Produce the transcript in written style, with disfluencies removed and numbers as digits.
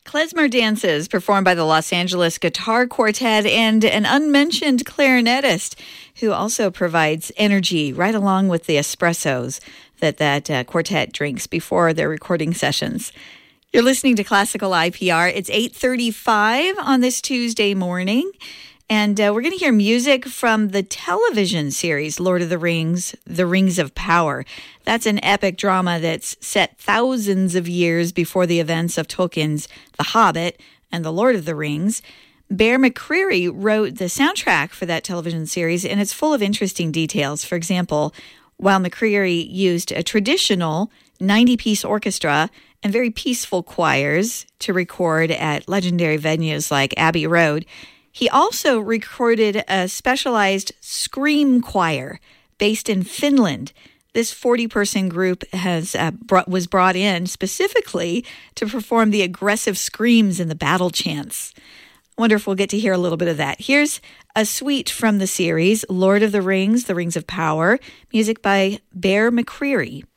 Klezmer dances performed by the Los Angeles Guitar Quartet and an unmentioned clarinetist who also provides energy right along with the espressos that quartet drinks before their recording sessions. You're listening to Classical IPR. It's 8:35 on this Tuesday morning, and we're going to hear music from the television series Lord of the Rings, The Rings of Power. That's an epic drama that's set thousands of years before the events of Tolkien's The Hobbit and The Lord of the Rings. Bear McCreary wrote the soundtrack for that television series, and it's full of interesting details. For example, while McCreary used a traditional 90-piece orchestra and very peaceful choirs to record at legendary venues like Abbey Road, he also recorded a specialized scream choir based in Finland. This 40-person group was brought in specifically to perform the aggressive screams and the battle chants. I wonder if we'll get to hear a little bit of that. Here's a suite from the series, Lord of the Rings, The Rings of Power, music by Bear McCreary.